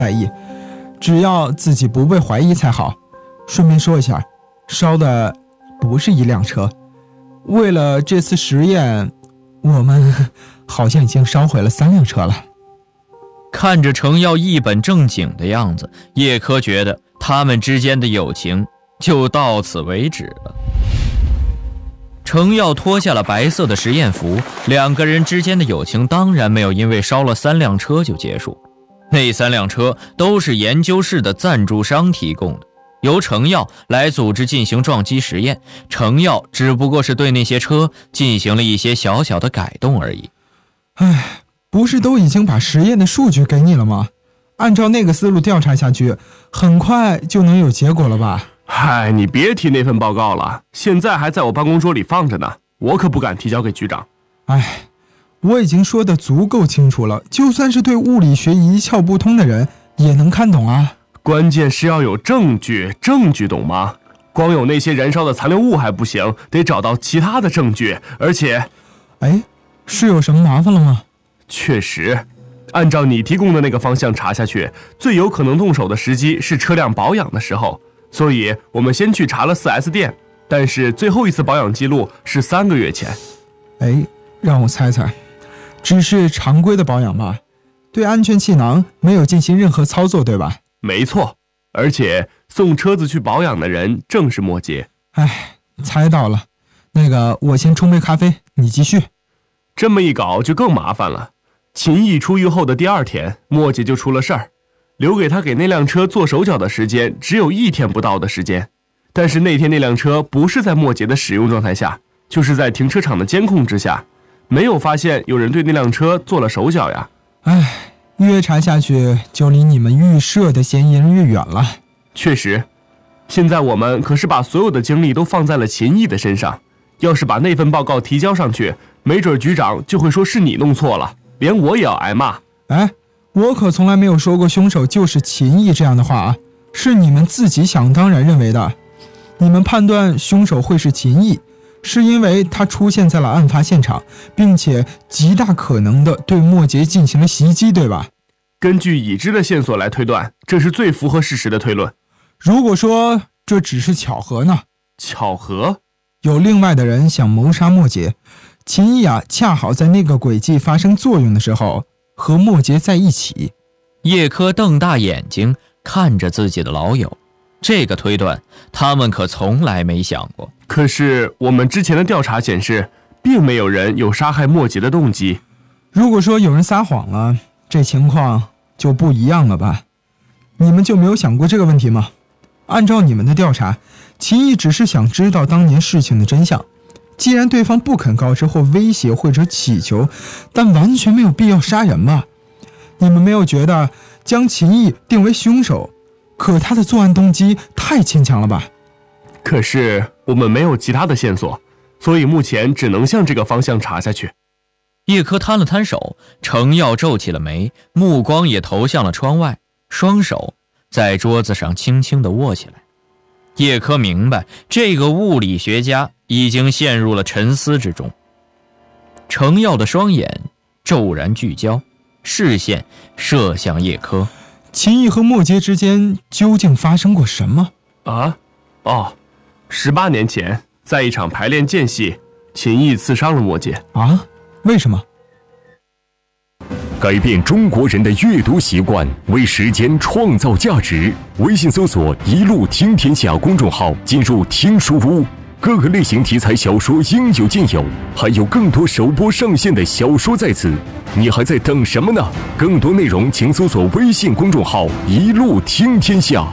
在意，只要自己不被怀疑才好。顺便说一下，烧的不是一辆车，为了这次实验，我们好像已经烧毁了3辆车了。 看着程耀一本正经的样子，叶柯觉得他们之间的友情就到此为止了。程耀脱下了白色的实验服，2个人之间的友情当然没有因为烧了3辆车就结束。那3辆车都是研究室的赞助商提供的，由程耀来组织进行撞击实验，程耀只不过是对那些车进行了一些小小的改动而已。 唉，不是都已经把实验的数据给你了吗？按照那个思路调查下去，很快就能有结果了吧？ 嗨，你别提那份报告了，现在还在我办公桌里放着呢，我可不敢提交给局长。 唉，我已经说得足够清楚了，就算是对物理学一窍不通的人也能看懂啊。 关键是要有证据懂吗？光有那些燃烧的残留物还不行，得找到其他的证据，而且…… 哎，是有什么麻烦了吗？ 确实，按照你提供的那个方向查下去，最有可能动手的时机是车辆保养的时候，所以我们先去查了4S 店，但是最后一次保养记录是3个月前。 哎，让我猜猜，只是常规的保养吧？对安全气囊没有进行任何操作，对吧？ 没错，而且送车子去保养的人正是莫杰。 哎，猜到了。那个，我先冲杯咖啡，你继续。 这么一搞就更麻烦了。秦毅出狱后的第2天，莫姐就出了事儿，留给他给那辆车做手脚的时间只有1天不到的时间。但是那天那辆车不是在莫姐的使用状态下，就是在停车场的监控之下，没有发现有人对那辆车做了手脚呀。 唉，越查下去就离你们预设的嫌疑人越远了。 确实，现在我们可是把所有的精力都放在了秦毅的身上，要是把那份报告提交上去，没准局长就会说是你弄错了，连我也要挨骂。 哎，我可从来没有说过凶手就是秦毅这样的话啊，是你们自己想当然认为的。你们判断凶手会是秦毅，是因为他出现在了案发现场，并且极大可能的对莫杰进行了袭击，对吧？ 根据已知的线索来推断，这是最符合事实的推论。 如果说这只是巧合呢？ 巧合？ 有另外的人想谋杀莫杰，秦毅啊，恰好在那个轨迹发生作用的时候和莫杰在一起。 叶柯瞪大眼睛看着自己的老友，这个推断他们可从来没想过。 可是我们之前的调查显示，并没有人有杀害莫杰的动机。 如果说有人撒谎了，这情况就不一样了吧？你们就没有想过这个问题吗？按照你们的调查，秦毅只是想知道当年事情的真相。既然对方不肯告知或威胁或者乞求，但完全没有必要杀人吧？你们没有觉得将秦毅定为凶手，可他的作案动机太牵强了吧？ 可是我们没有其他的线索，所以目前只能向这个方向查下去。 叶柯摊了摊手，程耀皱起了眉，目光也投向了窗外，双手在桌子上轻轻地握起来。叶柯明白，这个物理学家已经陷入了沉思之中。程耀的双眼骤然聚焦，视线射向叶柯。 秦毅和莫杰之间究竟发生过什么啊？哦，18年前，在一场排练间隙，秦毅刺伤了莫杰。 啊？为什么？ 改变中国人的阅读习惯，为时间创造价值。微信搜索“一路听天下”公众号，进入听书屋，各个类型题材小说应有尽有，还有更多首播上线的小说在此，你还在等什么呢？更多内容请搜索微信公众号“一路听天下”。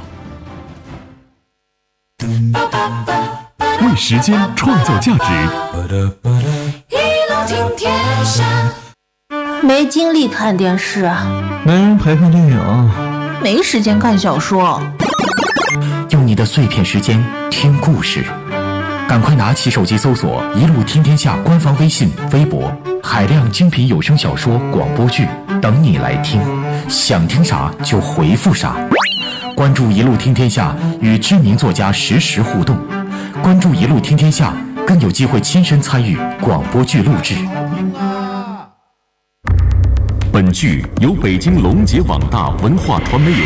为时间创造价值， 一路听天下。没精力看电视啊， 没人陪看电影， 没时间看小说， 用你的碎片时间听故事。赶快拿起手机搜索“一路听天下”官方微信、微博，海量精品有声小说、广播剧等你来听，想听啥就回复啥。关注“一路听天下”，与知名作家实时互动。关注“一路听天下”，更有机会亲身参与广播剧录制。 本剧由北京龙杰网大文化传媒有